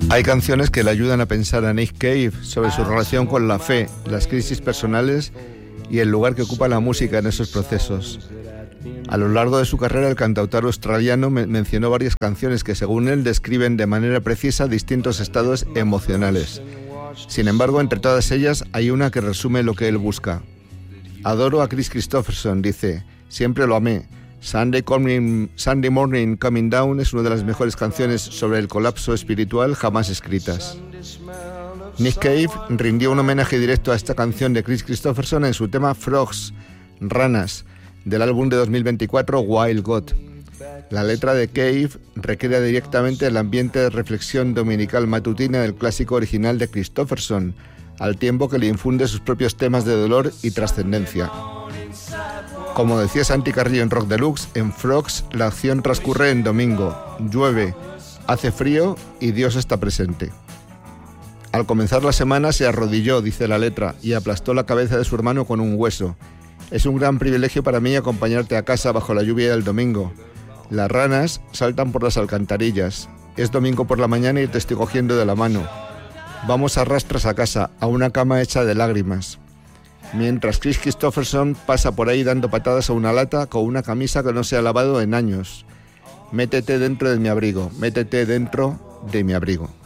Hay canciones que le ayudan a pensar a Nick Cave sobre su relación con la fe, las crisis personales y el lugar que ocupa la música en esos procesos. A lo largo de su carrera, el cantautor australiano mencionó varias canciones que, según él, describen de manera precisa distintos estados emocionales. Sin embargo, entre todas ellas hay una que resume lo que él busca. Adoro a Kris Kristofferson, dice, siempre lo amé. Sunday Morning Coming Down es una de las mejores canciones sobre el colapso espiritual jamás escritas. Nick Cave rindió un homenaje directo a esta canción de Kris Kristofferson en su tema Frogs, Ranas, del álbum de 2024 Wild God. La letra de Cave recrea directamente el ambiente de reflexión dominical matutina del clásico original de Kristofferson, al tiempo que le infunde sus propios temas de dolor y trascendencia. Como decía Santi Carrillo en Rock Deluxe, en Frogs la acción transcurre en domingo, llueve, hace frío y Dios está presente. Al comenzar la semana se arrodilló, dice la letra, y aplastó la cabeza de su hermano con un hueso. Es un gran privilegio para mí acompañarte a casa bajo la lluvia del domingo. Las ranas saltan por las alcantarillas. Es domingo por la mañana y te estoy cogiendo de la mano. Vamos a rastras a casa, a una cama hecha de lágrimas. Mientras Kris Kristofferson pasa por ahí dando patadas a una lata con una camisa que no se ha lavado en años. Métete dentro de mi abrigo, métete dentro de mi abrigo.